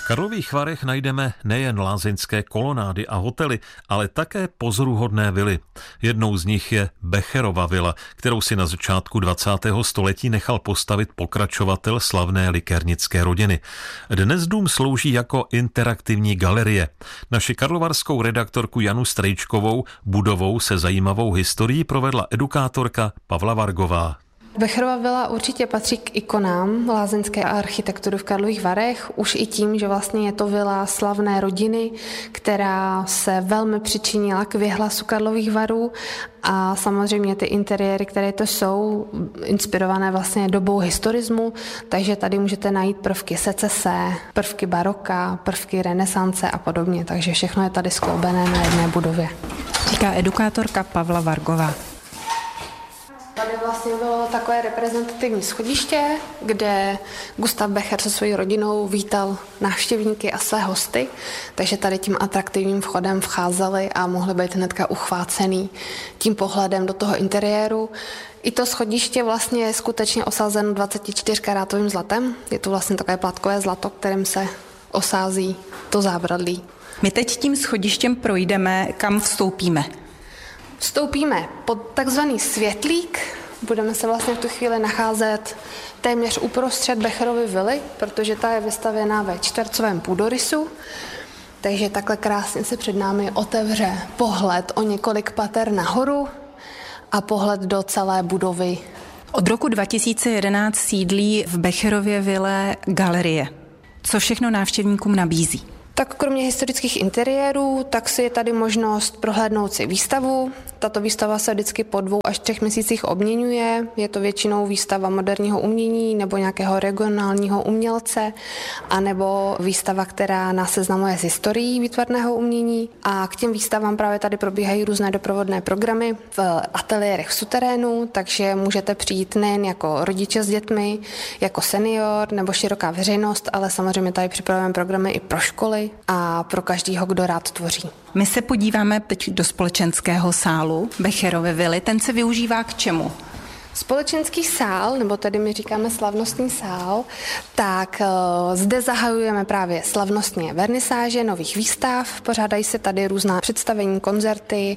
V Karlových Varech najdeme nejen lázeňské kolonády a hotely, ale také pozoruhodné vily. Jednou z nich je Becherova vila, kterou si na začátku 20. století nechal postavit pokračovatel slavné likernické rodiny. Dnes dům slouží jako interaktivní galerie. Naši karlovarskou redaktorku Janu Strejčkovou budovou se zajímavou historií provedla edukátorka Pavla Vargová. Becherova vila určitě patří k ikonám lázeňské architektury v Karlových Varech, už i tím, že vlastně je to vila slavné rodiny, která se velmi přičinila k věhlasu Karlových Varů a samozřejmě ty interiéry, které to jsou, inspirované vlastně dobou historismu, takže tady můžete najít prvky secese, prvky baroka, prvky renesance a podobně, takže všechno je tady skloubené na jedné budově. Říká edukátorka Pavla Vargová. Tady vlastně bylo takové reprezentativní schodiště, kde Gustav Becher se svojí rodinou vítal návštěvníky a své hosty, takže tady tím atraktivním vchodem vcházeli a mohli být hnedka uchvácený tím pohledem do toho interiéru. I to schodiště vlastně je skutečně osázeno 24karátovým zlatem. Je to vlastně takové plátkové zlato, kterým se osází to zábradlí. My teď tím schodištěm projdeme, kam vstoupíme. Vstoupíme pod takzvaný světlík, budeme se vlastně v tu chvíli nacházet téměř uprostřed Becherovy vily, protože ta je vystavěná ve čtvercovém půdorysu, takže takhle krásně se před námi otevře pohled o několik pater nahoru a pohled do celé budovy. Od roku 2011 sídlí v Becherově vile galerie. Co všechno návštěvníkům nabízí? Tak kromě historických interiérů, tak si je tady možnost prohlédnout si výstavu. Tato výstava se vždycky po 2 až 3 měsících obměňuje. Je to většinou výstava moderního umění nebo nějakého regionálního umělce, anebo výstava, která nás seznamuje s historií výtvarného umění. A k těm výstavám právě tady probíhají různé doprovodné programy v ateliérech v suterénu, takže můžete přijít nejen jako rodiče s dětmi, jako senior nebo široká veřejnost, ale samozřejmě tady připravujeme programy i pro školy a pro každého, kdo rád tvoří. My se podíváme teď do společenského sálu Becherovy vily. Ten se využívá k čemu? Společenský sál, nebo tedy my říkáme slavnostní sál, tak zde zahajujeme právě slavnostně vernisáže nových výstav, pořádají se tady různá představení, koncerty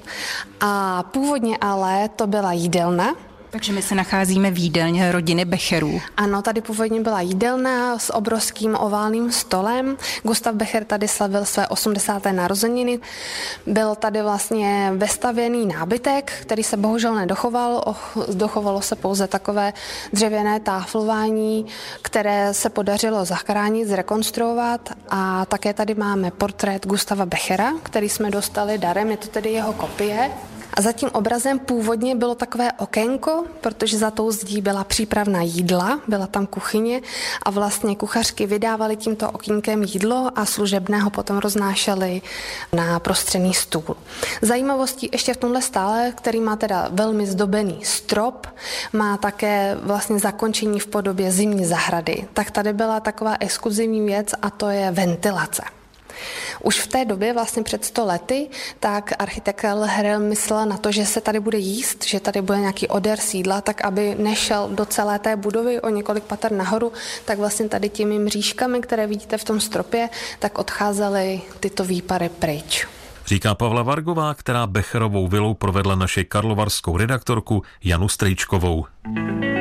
a původně ale to byla jídelna. Takže my se nacházíme v jídelně rodiny Becherů. Ano, tady původně byla jídelna s obrovským oválným stolem. Gustav Becher tady slavil své 80. narozeniny. Byl tady vlastně vestavěný nábytek, který se bohužel nedochoval. Dochovalo se pouze takové dřevěné táflování, které se podařilo zachránit, zrekonstruovat. A také tady máme portrét Gustava Bechera, který jsme dostali darem, je to tedy jeho kopie. A za tím obrazem původně bylo takové okénko, protože za tou zdí byla přípravná jídla, byla tam kuchyně a vlastně kuchařky vydávaly tímto okýnkem jídlo a služebného potom roznášely na prostřený stůl. Zajímavostí ještě v tomhle stále, který má teda velmi zdobený strop, má také vlastně zakončení v podobě zimní zahrady. Tak tady byla taková exkluzivní věc a to je ventilace. Už v té době, vlastně před 100 lety, tak architekt Herel myslel na to, že se tady bude jíst, že tady bude nějaký odér sídla, tak aby nešel do celé té budovy o několik pater nahoru, tak vlastně tady těmi mřížkami, které vidíte v tom stropě, tak odcházely tyto výpary pryč. Říká Pavla Vargová, která Becherovou vilou provedla naši karlovarskou redaktorku Janu Strejčkovou.